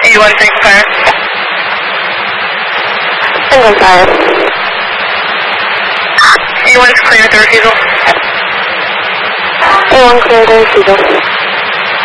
A1 single fire. Single fire. A1 is clear with the refusal. A1 clear the refusal.